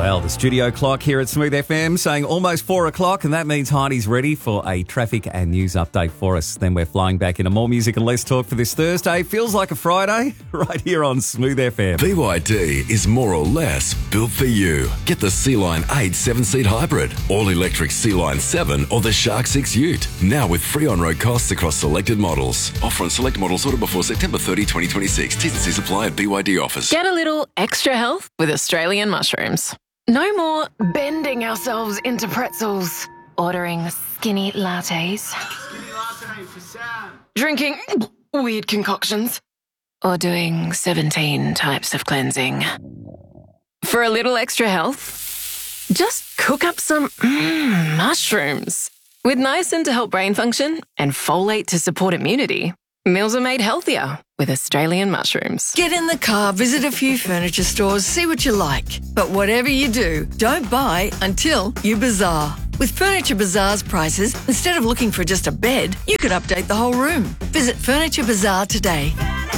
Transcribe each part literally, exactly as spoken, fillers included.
Well, the studio clock here at Smooth F M saying almost four o'clock, and that means Heidi's ready for a traffic and news update for us. Then we're flying back into more music and less talk for this Thursday. Feels like a Friday right here on Smooth F M. B Y D is more or less built for you. Get the Sea-Line eight seven-seat hybrid, all-electric Sea-Line seven or the Shark six Ute. Now with free on-road costs across selected models. Offer on select models order before September thirtieth, twenty twenty-six. T's and C's apply at B Y D offers. Get a little extra health with Australian mushrooms. No more bending ourselves into pretzels, ordering skinny lattes, Skinny latte for Sam. drinking weird concoctions, or doing seventeen types of cleansing. For a little extra health, just cook up some mm, mushrooms. With niacin to help brain function and folate to support immunity, meals are made healthier with Australian mushrooms. Get in the car, visit a few furniture stores, see what you like. But whatever you do, don't buy until you bazaar. With Furniture Bazaar's prices, instead of looking for just a bed, you could update the whole room. Visit Furniture Bazaar today.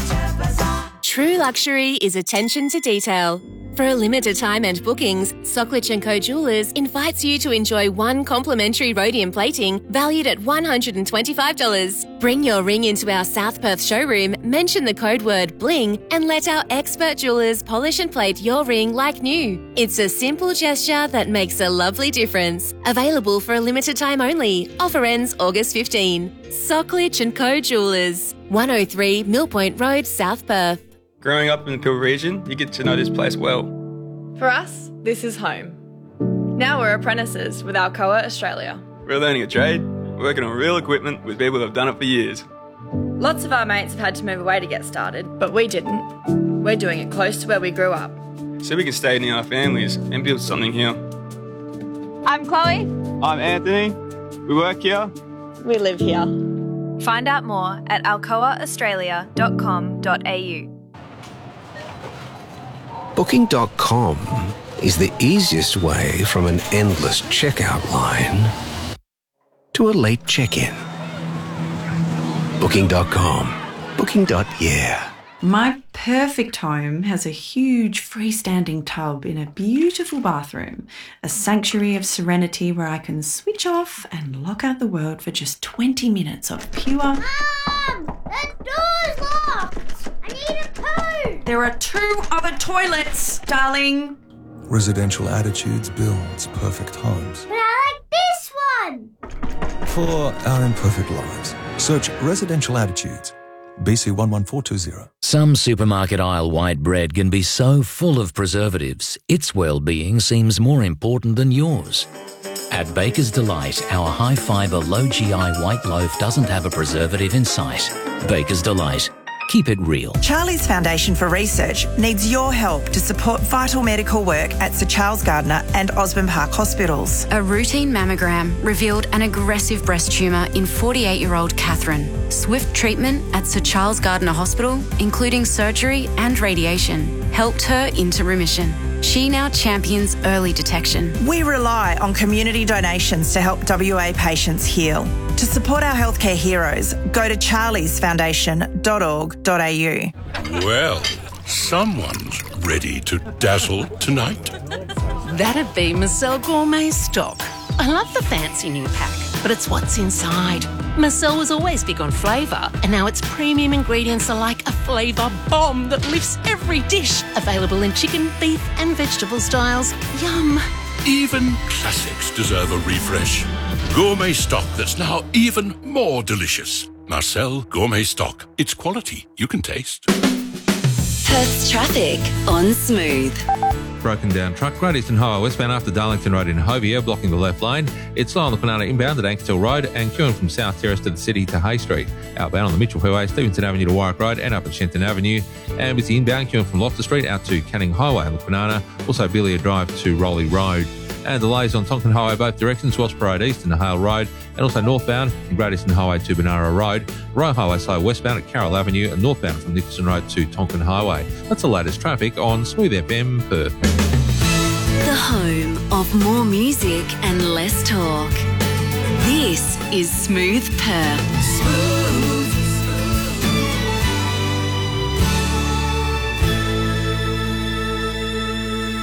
True luxury is attention to detail. For a limited time and bookings, Socklich and Co Jewellers invites you to enjoy one complimentary rhodium plating valued at one hundred twenty-five dollars. Bring your ring into our South Perth showroom, mention the code word BLING, and let our expert jewellers polish and plate your ring like new. It's a simple gesture that makes a lovely difference. Available for a limited time only. Offer ends August fifteenth. Socklich and Co Jewellers, one oh three Mill Point Road, South Perth. Growing up in the Pilbara region, you get to know this place well. For us, this is home. Now we're apprentices with Alcoa Australia. We're learning a trade, working on real equipment with people that have done it for years. Lots of our mates have had to move away to get started, but we didn't. We're doing it close to where we grew up. So we can stay near our families and build something here. I'm Chloe. I'm Anthony. We work here. We live here. Find out more at alcoa australia dot com dot a u. Booking dot com is the easiest way from an endless checkout line to a late check-in. Booking dot com. Booking. Yeah. My perfect home has a huge freestanding tub in a beautiful bathroom, a sanctuary of serenity where I can switch off and lock out the world for just twenty minutes of pure... Mum! The door's locked! I need a poo! There are two other toilets, darling. Residential Attitudes builds perfect homes. But I like this one! For our imperfect lives, search Residential Attitudes. B C one one four two zero. Some supermarket aisle white bread can be so full of preservatives, its well-being seems more important than yours. At Baker's Delight, our high-fibre, low-G I white loaf doesn't have a preservative in sight. Baker's Delight. Keep it real. Charlie's Foundation for Research needs your help to support vital medical work at Sir Charles Gardner and Osborne Park hospitals. A routine mammogram revealed an aggressive breast tumour in forty-eight-year-old Catherine. Swift treatment at Sir Charles Gardner Hospital, including surgery and radiation, helped her into remission. She now champions early detection. We rely on community donations to help W A patients heal. To support our healthcare heroes, go to charlies foundation dot org dot a u. Well, someone's ready to dazzle tonight. That'd be Marcel Gourmet Stock. I love the fancy new pack, but it's what's inside. Marcel was always big on flavour, and now its premium ingredients are like a flavour bomb that lifts every dish. Available in chicken, beef and vegetable styles. Yum. Even classics deserve a refresh. Gourmet stock that's now even more delicious. Marcel Gourmet Stock. It's quality you can taste. Perth's traffic on Smooth. Broken down truck, Great Eastern Highway westbound after Darlington Road in Hovia, blocking the left lane. It's slow on the Kwinana inbound at Ankerstill Road and queuing from South Terrace to the city to Hay Street. Outbound on the Mitchell Highway, Stevenson Avenue to Warwick Road and up at Shenton Avenue. And with the inbound queuing from Loftus Street out to Canning Highway on the Kwinana, also Billiard Drive to Rowley Road. And delays on Tonkin Highway both directions, Wasp Road East and the Hale Road, and also northbound from Great Eastern Highway to Benara Road. Royal Highway slow westbound at Carroll Avenue and northbound from Nicholson Road to Tonkin Highway. That's the latest traffic on Smooth F M Perth. The home of more music and less talk. This is Smooth Perth. Smooth.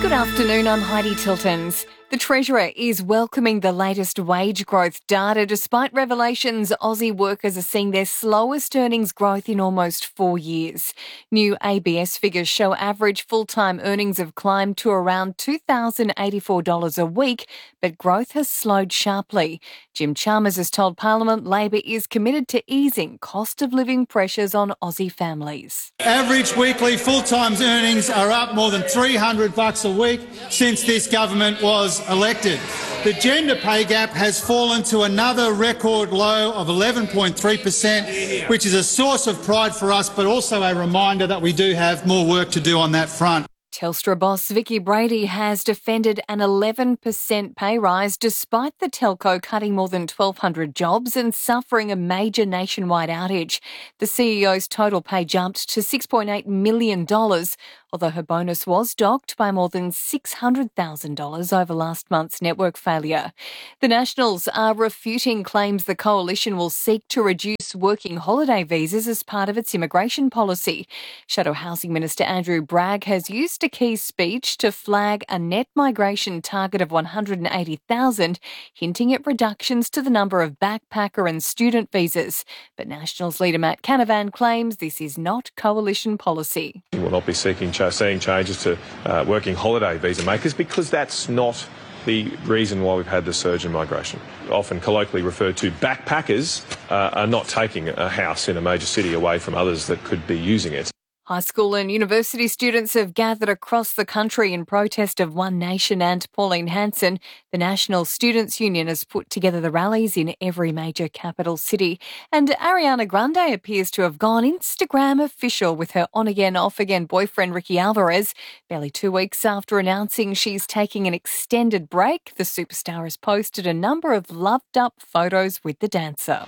Good afternoon, I'm Heidi Tiltons. The Treasurer is welcoming the latest wage growth data despite revelations Aussie workers are seeing their slowest earnings growth in almost four years. New A B S figures show average full-time earnings have climbed to around two thousand eighty-four dollars a week, but growth has slowed sharply. Jim Chalmers has told Parliament Labor is committed to easing cost of living pressures on Aussie families. Average weekly full-time earnings are up more than three hundred bucks a week since this government was elected. The gender pay gap has fallen to another record low of eleven point three percent, which is a source of pride for us, but also a reminder that we do have more work to do on that front. Telstra boss Vicky Brady has defended an eleven percent pay rise despite the telco cutting more than twelve hundred jobs and suffering a major nationwide outage. The C E O's total pay jumped to six point eight million dollars, although her bonus was docked by more than six hundred thousand dollars over last month's network failure. The Nationals are refuting claims the coalition will seek to reduce working holiday visas as part of its immigration policy. Shadow Housing Minister Andrew Bragg has used a key speech to flag a net migration target of one hundred eighty thousand, hinting at reductions to the number of backpacker and student visas. But Nationals leader Matt Canavan claims this is not coalition policy. We will not be seeking seeing changes to uh, working holiday visa makers because that's not the reason why we've had the surge in migration. Often colloquially referred to, backpackers uh, are not taking a house in a major city away from others that could be using it. High school and university students have gathered across the country in protest of One Nation and Pauline Hanson. The National Students' Union has put together the rallies in every major capital city. And Ariana Grande appears to have gone Instagram official with her on-again, off-again boyfriend Ricky Alvarez. Barely two weeks after announcing she's taking an extended break, the superstar has posted a number of loved-up photos with the dancer.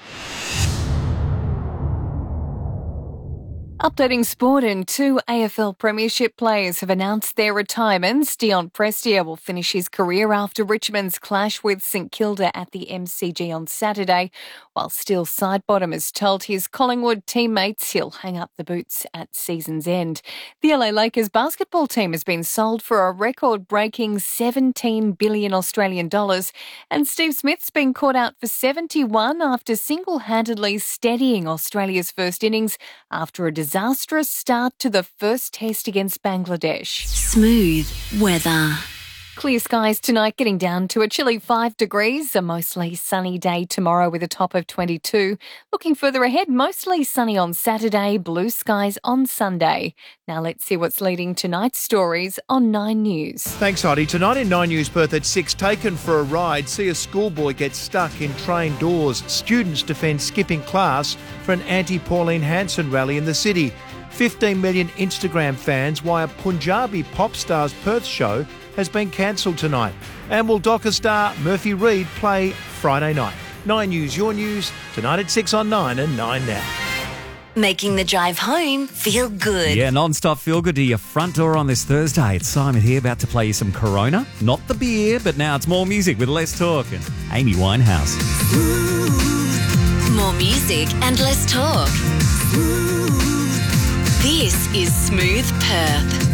Updating sport, and two A F L Premiership players have announced their retirements. Dion Prestia will finish his career after Richmond's clash with St Kilda at the M C G on Saturday, while Steele Sidebottom has told his Collingwood teammates he'll hang up the boots at season's end. The L A Lakers basketball team has been sold for a record-breaking seventeen billion Australian dollars, and Steve Smith's been caught out for seventy-one after single-handedly steadying Australia's first innings after a disastrous start to the first test against Bangladesh. Smooth weather. Clear skies tonight, getting down to a chilly five degrees. A mostly sunny day tomorrow with a top of twenty-two. Looking further ahead, mostly sunny on Saturday, blue skies on Sunday. Now let's see what's leading tonight's stories on Nine News. Thanks, Heidi. Tonight in Nine News Perth at six, taken for a ride, see a schoolboy get stuck in train doors. Students defend skipping class for an anti-Pauline Hanson rally in the city. fifteen million Instagram fans why a Punjabi pop star's Perth show has been cancelled tonight. And will Docker star Murphy Reed play Friday night? Nine News, your news, tonight at six on Nine and Nine Now. Making the drive home feel good. Yeah, non-stop feel good to your front door on this Thursday. It's Simon here, about to play you some Corona. Not the beer, but now it's more music with less talk and Amy Winehouse. More music and less talk. This is Smooth Perth.